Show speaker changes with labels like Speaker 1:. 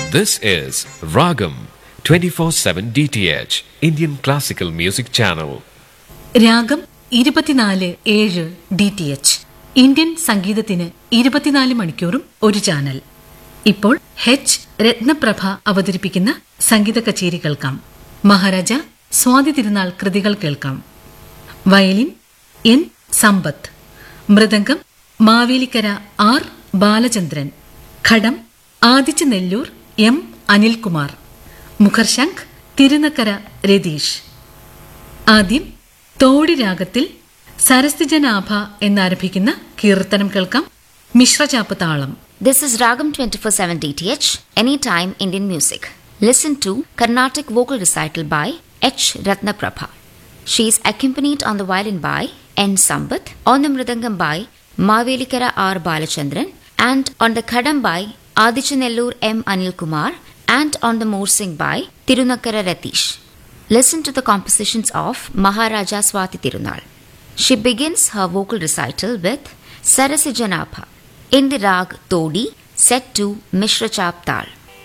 Speaker 1: This is Ragam 24/7 DTH Indian Classical Music Channel.
Speaker 2: രാഗം 24/7 DTH Indian സംഗീതത്തിന് 24 മണിക്കൂറും ഒരു ചാനൽ. ഇപ്പോൾ എച്ച് രത്നപ്രഭ അവതരിപ്പിക്കുന്ന സംഗീത കച്ചേരി കേൾക്കാം. മഹാരാജ സ്വാതി തിരുനാൾ കൃതികൾ കേൾക്കാം. വയലിൻ എൻ സമ്പത്ത്, മൃദംഗം മാവേലിക്കര ആർ ബാലചന്ദ്രൻ, ഘടം ആദിച്ചനെല്ലൂർ എം അനിൽകുമാർ, മുഖർശംഖ് തിരുനക്കര രതീഷ്. ആദ്യം തോടി രാഗത്തിൽ സരസിജനാഭ എന്നാരംഭിക്കുന്ന കീർത്തനം കേൾക്കാം. മിശ്രചാപ്പ് താളം.
Speaker 3: This is Ragam 24/7 DTH, Anytime Indian Music. Listen to Carnatic vocal recital by H. Ratnaprabha. She is accompanied on the violin by N. Sambat, on the mridangam by Mavelikara R. Balachandran, and on the khadam by Adichanellur M. Anil Kumar, and on the morsing by Tirunakkara Ratish. Listen to the compositions of Maharaja Swati Tirunal. She begins her vocal recital with Sarasijanapha in the rag Todi, set to Mishra Chap Tal.